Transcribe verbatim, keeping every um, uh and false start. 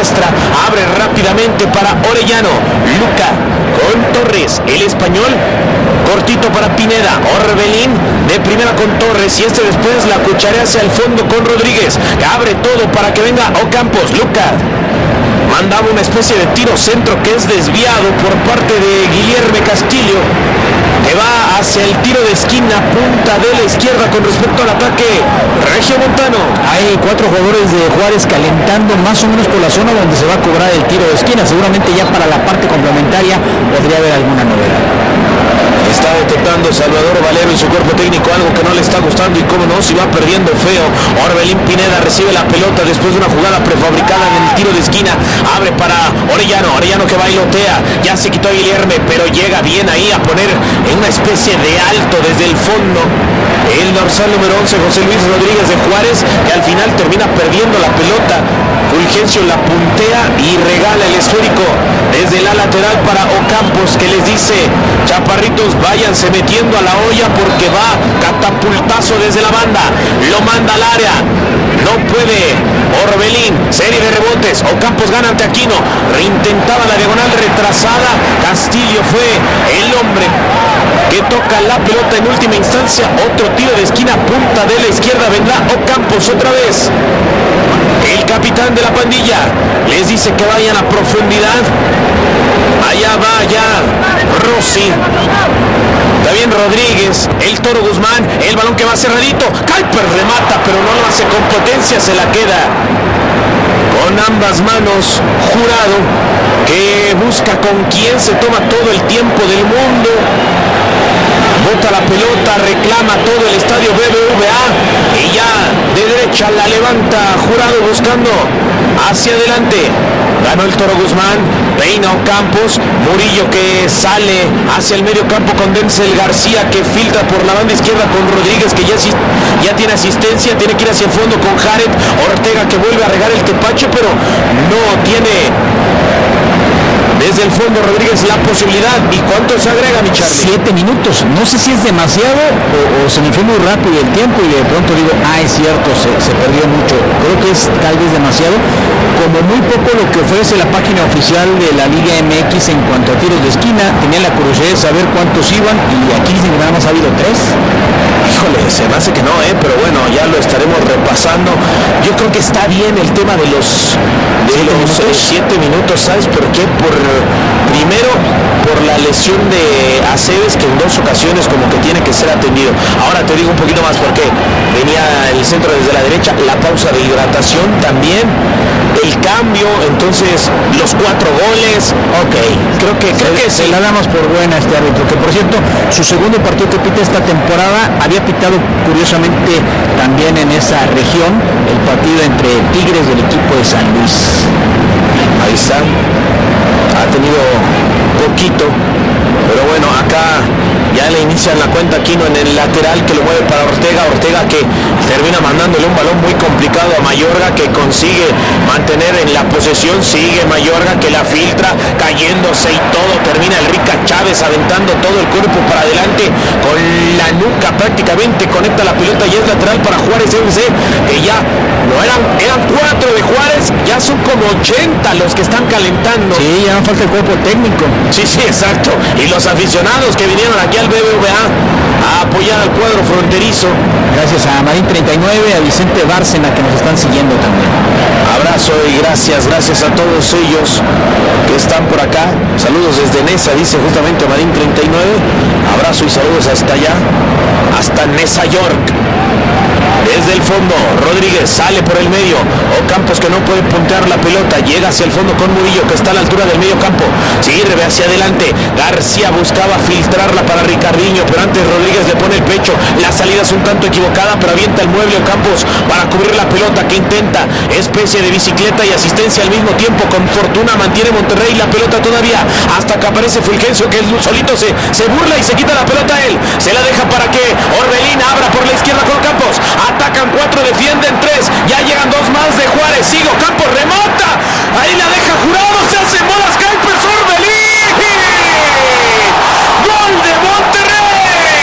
diestra, abre rápidamente para Orellano, Luca con Torres, el español, cortito para Pineda, Orbelín de primera con Torres y este después la cucharea hacia el fondo con Rodríguez, que abre todo para que venga Ocampos. Luca mandaba una especie de tiro centro que es desviado por parte de Guilherme Castillo, que va hacia el tiro de esquina, punta de la izquierda con respecto al ataque regiomontano. Hay cuatro jugadores de Juárez calentando más o menos por la zona donde se va a cobrar el tiro de esquina. Seguramente ya para la parte complementaria podría haber alguna novedad. Está detectando Salvador Valero y su cuerpo técnico algo que no le está gustando, y cómo no, si va perdiendo feo. Orbelín Pineda recibe la pelota después de una jugada prefabricada en el tiro de esquina, abre para Orellano, Orellano que bailotea, ya se quitó a Guilherme, pero llega bien ahí a poner en una especie de alto desde el fondo el dorsal número once, José Luis Rodríguez de Juárez, que al final termina perdiendo la pelota. Fulgencio la puntea y regala el esférico desde la lateral para Ocampos, que les dice: chaparritos, váyanse metiendo a la olla porque va catapultazo desde la banda, lo manda al área, no puede Orbelín, serie de rebotes, Ocampos gana ante Aquino, reintentaba la diagonal retrasada, Castillo fue el hombre que toca la pelota en última instancia, otro tiro de esquina, punta de la izquierda, vendrá Ocampos otra vez. El capitán de la pandilla les dice que vayan a profundidad. Allá va ya Rossi, también Rodríguez, el Toro Guzmán, el balón que va cerradito, Kuiper remata pero no lo hace con potencia, se la queda con ambas manos Jurado, que busca con quién, se toma todo el tiempo del mundo, bota la pelota, reclama todo el estadio B B V A y ya de derecha la levanta Jurado buscando hacia adelante. Ganó el Toro Guzmán, peina Ocampos, Murillo que sale hacia el medio campo con Denzel García, que filtra por la banda izquierda con Rodríguez, que ya, ya tiene asistencia, tiene que ir hacia el fondo con Jared, Ortega que vuelve a regar el tepache pero no tiene desde el fondo Rodríguez la posibilidad. ¿Y cuánto se agrega, mi Charlie? Siete minutos, no sé si es demasiado o, o se me fue muy rápido el tiempo y de pronto digo, ah, es cierto, se, se perdió mucho. Creo que es tal vez demasiado, como muy poco lo que ofrece la página oficial de la Liga M X en cuanto a tiros de esquina. Tenía la curiosidad de saber cuántos iban y aquí dicen que nada más ha habido tres. Híjole, se me hace que no, ¿eh? Pero bueno, ya lo estaremos repasando. Yo creo que está bien el tema de los de siete los minutos. Eh, siete minutos, ¿sabes por qué? Por primero, por la lesión de Aceves, que en dos ocasiones como que tiene que ser atendido. Ahora te digo un poquito más por qué. Venía el centro desde la derecha, la pausa de hidratación también, el cambio, entonces los cuatro goles. Ok, creo que creo se, que se sí. la damos por buena a este árbitro, que por cierto, su segundo partido que pita esta temporada, había pitado curiosamente también en esa región el partido entre Tigres del equipo de San Luis. Ahí está, ha tenido poquito, pero bueno, acá ya le inician la cuenta Aquino en el lateral, que lo mueve para Ortega, Ortega que termina mandándole un balón muy complicado a Mayorga, que consigue mantener en la posesión, sigue Mayorga que la filtra, cayéndose y todo, termina el Rica Chávez aventando todo el cuerpo para adelante, con la nuca prácticamente conecta la pelota y es lateral para Juárez F C, que ya no eran, eran cuatro de Juárez, ya son como ochenta los que están calentando. Sí, ya no falta el cuerpo técnico. Sí, sí, exacto, y los aficionados que vinieron aquí al B B V A a apoyar al cuadro fronterizo. Gracias a Marín treinta y nueve, a Vicente Bárcena, que nos están siguiendo también. Abrazo y gracias, gracias a todos ellos que están por acá. Saludos desde Nesa, dice justamente Marín treinta y nueve. Abrazo y saludos hasta allá, hasta Nesa York. Desde el fondo, Rodríguez sale por el medio, Ocampos que no puede puntear la pelota, llega hacia el fondo con Murillo, que está a la altura del medio campo, sirve hacia adelante, García buscaba filtrarla para Ricardinho, pero antes Rodríguez le pone el pecho, la salida es un tanto equivocada, pero avienta el mueble Ocampos para cubrir la pelota, que intenta, especie de bicicleta y asistencia al mismo tiempo, con fortuna mantiene Monterrey la pelota todavía, hasta que aparece Fulgencio, que solito se, se burla y se quita la pelota a él, se la deja para que Orbelín abra por la izquierda con Ocampos, atacan cuatro, defienden tres,